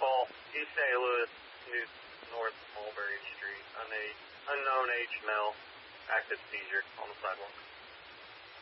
call, East St. Louis, North Mulberry Street. Unknown age male, active seizure on the sidewalk.